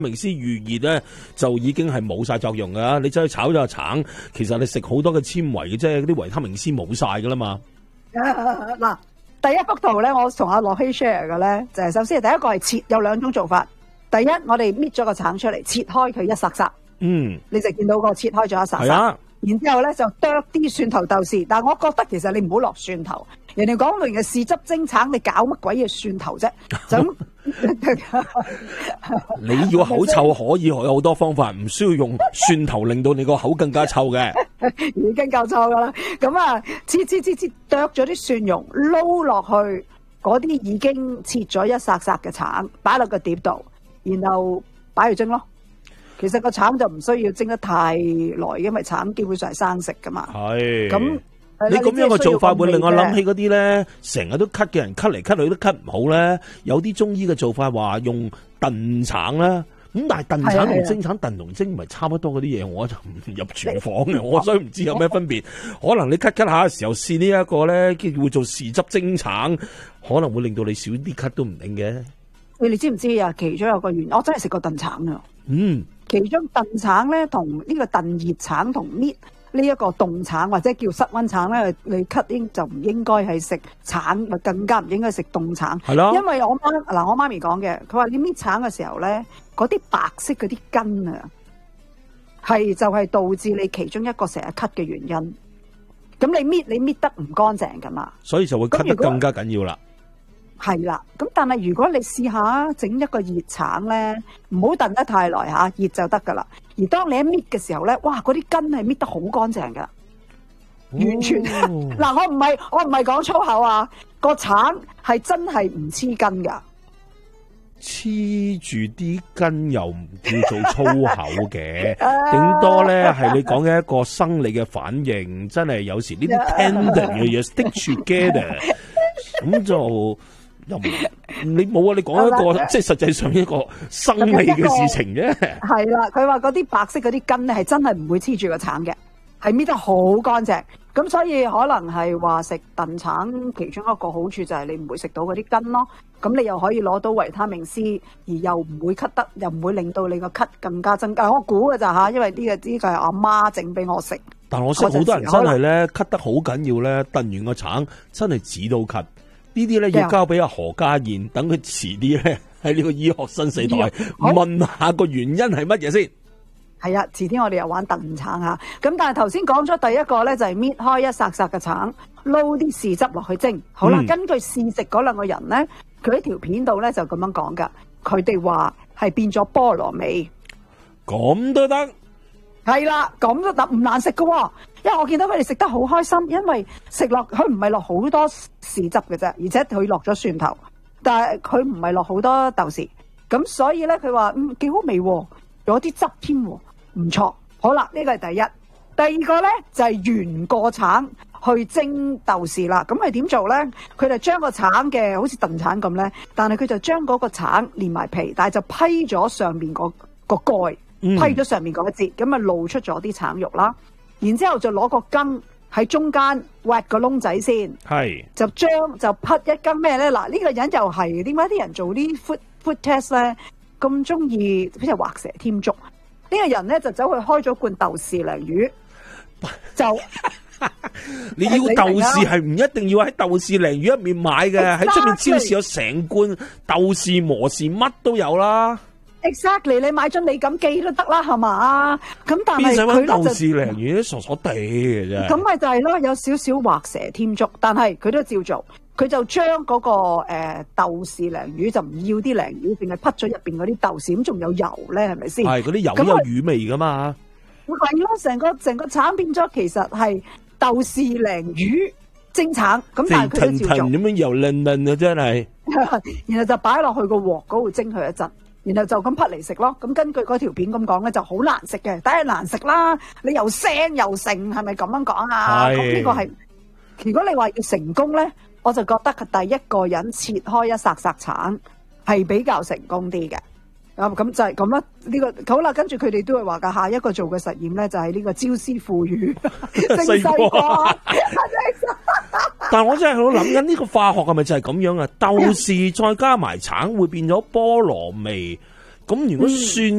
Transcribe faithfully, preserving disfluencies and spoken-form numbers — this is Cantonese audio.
明 C 預熱咧就已經係冇晒作用噶，你走去炒咗橙，其實你食好多嘅纖維嘅啫，啲維他命 C 冇晒噶啦嘛。 嗱、啊，第一幅圖咧，我同阿樂希 share 嘅咧，就係、是、首先第一個係切，有兩種做法。第一，我哋搣咗個橙出嚟，切開佢一剎剎， 嗯， 你就見到個切開咗一剎剎。 係啊， 然之後咧就剁啲蒜頭豆豉，但係我覺得其實你唔好落蒜頭。人哋講明嘅豉汁蒸橙，你搞乜鬼嘢蒜頭啫？就咁， 你要口臭可以有好多方法，唔需要用蒜頭令到你個口更加臭嘅。 已經夠臭噶啦。咁啊，切切切切剁咗啲蒜蓉，撈落去嗰啲已經切咗一剎剎嘅橙，擺落個碟度，然後擺去蒸咯。其實個橙就唔需要蒸得太耐，因為橙基本上係生食噶嘛。 係。 咁你咁樣嘅做法會令我諗起嗰啲咧，成日都咳嘅人，咳嚟咳去都咳唔好咧。有啲中醫嘅做法話用燉橙啦，咁但係燉橙同蒸橙燉同蒸唔係差不多嗰啲嘢，我就唔入廚房嘅，我所以唔知有咩分別。可能你咳咳下嘅時候試呢一個咧，叫會做豉汁蒸橙，可能會令到你少啲咳都唔定嘅。 你哋知唔知啊？其中有個原因，我真係食過燉橙啊。 嗯， 其中燉橙咧，同呢個燉熱橙同搣呢一個凍橙或者叫室溫橙咧，你咳應就唔應該係食橙，咪更加唔應該食凍橙。 係咯， 因為我媽嗱我媽咪講嘅，佢話你搣橙嘅時候咧，嗰啲白色嗰啲根啊，係就係導致你其中一個成日咳嘅原因。咁你搣你搣得唔乾淨噶嘛， 所以就會咳得更加緊要啦。 係啦，咁但係如果你試下整一個熱橙咧，唔好燉得太耐吓，熱就得噶啦。而當你一搣嘅時候咧，哇，嗰啲根係搣得好乾淨噶，完全嗱、哦，我唔係我唔係講粗口啊，個橙係真係唔黐根噶， 黐住啲根又唔叫做粗口嘅，頂多咧係你講嘅一個生理嘅反應，真係有時呢啲 tendon 嘅嘢 stick together，咁就。又唔你冇啊！你講一個即係實際上一個生理嘅事情啫。 係啦，佢話嗰啲白色嗰啲根咧係真係唔會黐住個橙嘅，係搣得好乾淨。咁所以可能係話食燉橙其中一個好處就係你唔會食到嗰啲根咯。咁你又可以攞到維他命 C，而又唔會咳得，又唔會令到你個咳更加增加。我估嘅咋吓，因為呢、這個呢、這個係阿媽整俾我食。 但我識好多人真係咧咳得好緊要咧，燉完個橙真係止到咳。呢啲咧要交俾阿何家燕，等佢遲啲咧喺呢個醫學新世代問下個原因係乜嘢先。 係啊，遲啲我哋又玩燉橙吓。咁但係頭先講咗第一個咧就係搣開一剎剎嘅橙，撈啲豉汁落去蒸。好啦，嗯、根據試食嗰兩個人咧，佢喺條片度咧就咁樣講噶。佢哋話係變咗菠蘿味， 咁都得。 係啦，咁都得，唔難食噶。因為我見到佢哋食得好開心，因為食落佢唔係落好多豉汁嘅啫，而且佢落咗蒜頭，但係佢唔係落好多豆豉，咁所以咧佢話嗯幾好味，有啲汁添，唔錯。好啦，呢個係第一，第二個咧就係原個橙去蒸豆豉啦。咁係點做咧？佢就將個橙嘅好似燉橙咁咧，但係佢就將嗰個橙連埋皮，但係就批咗上面個個蓋，批咗上面嗰一節，咁啊露出咗啲橙肉啦。然之後就攞個羹喺中間挖個窿仔先，係就將就匹一羹咩咧？嗱，呢個人又係點解啲人做啲 food food test 咧咁中意好似畫蛇添足？呢個人咧就走去開咗罐豆豉鯪魚，就你要豆豉係唔一定要喺豆豉鯪魚入面買嘅，喺出面超市有成罐豆豉磨豉乜都有啦。 Exactly， 你買樽李錦記都得啦，係嘛？咁但係佢咧就豆豉鯪魚都傻傻地嘅啫。 咁咪就係咯，有少少畫蛇添足，但係佢都照做。佢就將嗰、那個誒、呃、豆豉鯪魚就唔要啲鯪魚，淨係匹咗入邊嗰啲豆豉，咁仲有油咧，係咪先？係嗰啲油都有魚味噶嘛。係咯，成個成個橙變咗，其實係豆豉鯪魚蒸橙。咁但係佢都照做。咁樣油嫩嫩啊，真係。然後就擺落去個鑊嗰度蒸佢一陣。然後就咁匹嚟食咯，咁根據嗰條片咁講咧，就好難食嘅，梗係難食啦！你又腥又剩，係咪咁樣講啊？咁呢個係，如果你話要成功咧，我就覺得佢第一個人切開一剎剎橙係比較成功啲嘅。啊，咁就係咁啦。呢個好啦，跟住佢哋都會話噶，下一個做嘅實驗咧就係呢個椒絲腐乳蒸西瓜。 但係我真係喺度諗緊呢個化學係咪就係咁樣啊？豆豉再加埋橙會變咗菠蘿味， 咁如果蒜